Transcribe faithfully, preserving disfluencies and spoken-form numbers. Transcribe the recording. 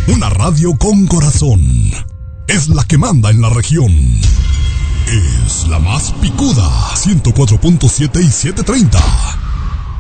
Una radio con corazón. Es la que manda en la región. Es la más picuda. ciento cuatro punto siete y setecientos treinta.